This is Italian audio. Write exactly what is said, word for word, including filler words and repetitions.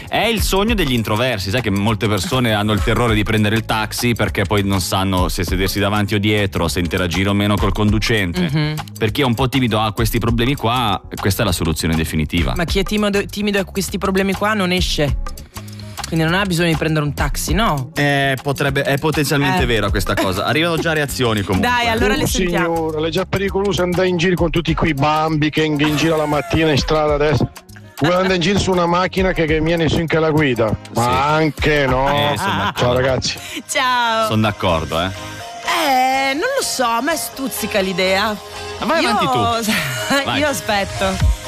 È il sogno degli introversi, sai che molte persone hanno il terrore di prendere il taxi perché poi non sanno se sedersi davanti o dietro, se interagire o meno col conducente. Mm-hmm. Per chi è un po' timido ha questi problemi qua, questa è la soluzione definitiva. Ma chi è timido, timido a questi problemi qua non esce. Quindi non ha bisogno di prendere un taxi, no? Eh, potrebbe, è potenzialmente eh. vero questa cosa. Arrivano già reazioni comunque. Dai, allora le oh, sentiamo. Signora, è già pericoloso andare in giro con tutti quei bambi che in giro la mattina in strada adesso. Vuoi andare in giro su una macchina che, che viene su anche la guida? Ma sì. Anche no. Eh, Ciao ragazzi. Ciao. Sono d'accordo, eh. Eh, non lo so, a me stuzzica l'idea. Ma vai io, avanti tu. Io aspetto.